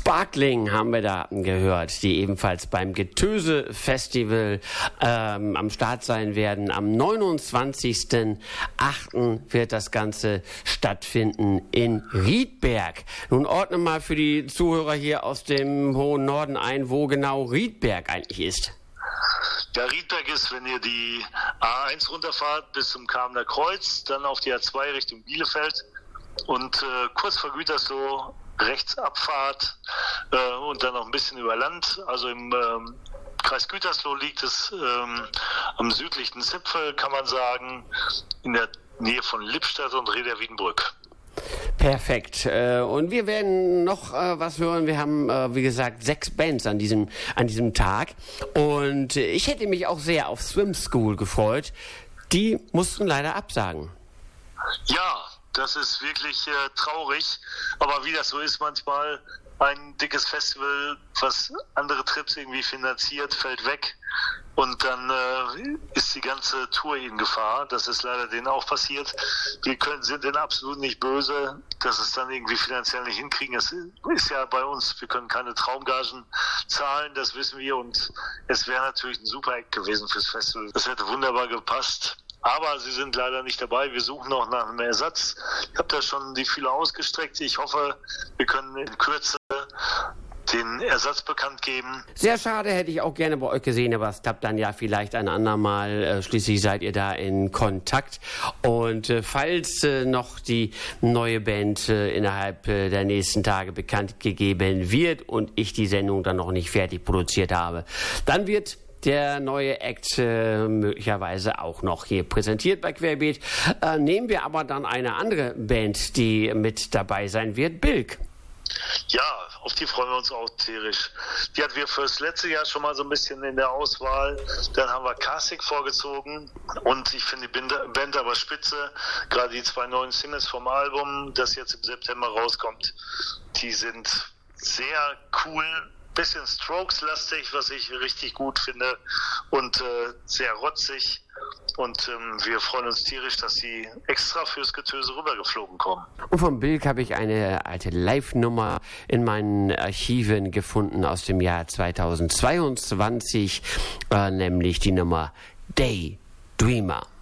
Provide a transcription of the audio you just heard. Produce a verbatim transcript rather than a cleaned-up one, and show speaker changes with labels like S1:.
S1: Sparkling haben wir da gehört, die ebenfalls beim Getöse-Festival ähm, am Start sein werden. Am neunundzwanzigsten achten wird das Ganze stattfinden in Riedberg. Nun ordne mal für die Zuhörer hier aus dem hohen Norden ein, wo genau Riedberg eigentlich ist.
S2: Ja, Riedberg ist, wenn ihr die A eins runterfahrt bis zum Kamener Kreuz, dann auf die A zwei Richtung Bielefeld und äh, kurz vor Gütersloh rechts Abfahrt äh, und dann noch ein bisschen über Land. Also im ähm, Kreis Gütersloh liegt es ähm, am südlichen Zipfel, kann man sagen, in der Nähe von Lippstadt und Rheda-Wiedenbrück.
S1: Perfekt. Und wir werden noch was hören. Wir haben, wie gesagt, sechs Bands an diesem, an diesem Tag. Und ich hätte mich auch sehr auf Swim School gefreut. Die mussten leider absagen.
S2: Ja, das ist wirklich äh, traurig. Aber wie das so ist manchmal, ein dickes Festival, was andere Trips irgendwie finanziert, fällt weg. Und dann äh, ist die ganze Tour in Gefahr. Das ist leider denen auch passiert. Wir können, sind denen absolut nicht böse, dass es dann irgendwie finanziell nicht hinkriegen. Es ist ja bei uns, wir können keine Traumgagen zahlen, das wissen wir. Und es wäre natürlich ein super Act gewesen fürs Festival. Das hätte wunderbar gepasst. Aber sie sind leider nicht dabei. Wir suchen noch nach einem Ersatz. Ich habe da schon die Fühler ausgestreckt. Ich hoffe, wir können in Kürze den Ersatz bekannt geben.
S1: Sehr schade, hätte ich auch gerne bei euch gesehen, aber es klappt dann ja vielleicht ein andermal. Schließlich seid ihr da in Kontakt. Und äh, falls äh, noch die neue Band äh, innerhalb äh, der nächsten Tage bekannt gegeben wird und ich die Sendung dann noch nicht fertig produziert habe, dann wird der neue Act äh, möglicherweise auch noch hier präsentiert bei Querbeet. Äh, nehmen wir aber dann eine andere Band, die mit dabei sein wird, Bilk.
S2: Ja, auf die freuen wir uns auch tierisch. Die hatten wir fürs letzte Jahr schon mal so ein bisschen in der Auswahl. Dann haben wir Kasik vorgezogen und ich finde die Band aber spitze. Gerade die zwei neuen Singles vom Album, das jetzt im September rauskommt, die sind sehr cool. Bisschen Strokes-lastig, was ich richtig gut finde und äh, sehr rotzig. Und ähm, wir freuen uns tierisch, dass sie extra fürs Getöse rübergeflogen kommen.
S1: Und von Bilk habe ich eine alte Live-Nummer in meinen Archiven gefunden aus dem Jahr zweitausendzweiundzwanzig, äh, nämlich die Nummer Daydreamer.